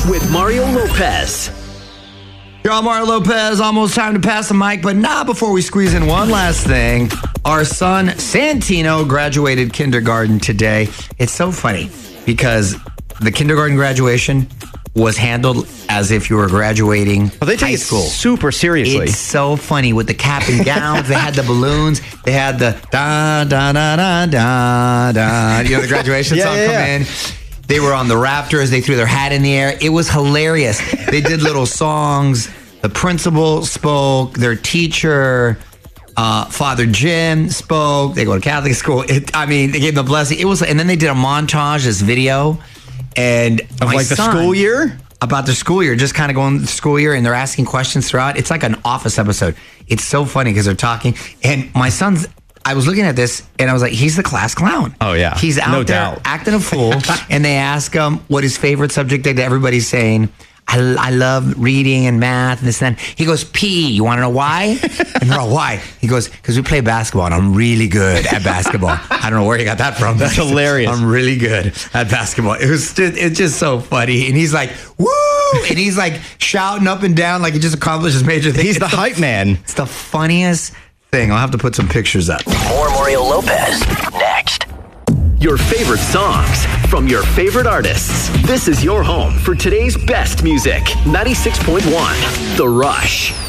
with Mario Lopez. You're on Mario Lopez. Almost time to pass the mic, but not before we squeeze in one last thing. Our son, Santino, graduated kindergarten today. It's so funny because the kindergarten graduation was handled as if you were graduating they take high school. Super seriously. It's so funny with the cap and gowns. They had the balloons. They had the da da da da da da. You know the graduation song come in. They were on the Raptors. They threw their hat in the air. It was hilarious. They did little songs. The principal spoke. Their teacher, Father Jim, spoke. They go to Catholic school. They gave them the blessing. It was, and then they did a montage, this video, and of like the school year. About the school year, just kind of going the school year, and they're asking questions throughout. It's like an Office episode. It's so funny because they're talking, and my son's. I was looking at this and I was like, he's the class clown. Oh, yeah. He's out there acting a fool. And they ask him what his favorite subject is. Everybody's saying, I love reading and math and this and that. He goes, P, you want to know why? And they're all, why? He goes, because we play basketball and I'm really good at basketball. I don't know where he got that from. That's hilarious. I'm really good at basketball. It's just so funny. And he's like, woo! And he's like shouting up and down like he just accomplished his major thing. He's the hype man. It's the funniest thing. I'll have to put some pictures up. More Mario Lopez next. Your favorite songs from your favorite artists. This is your home for today's best music. 96.1 The Rush.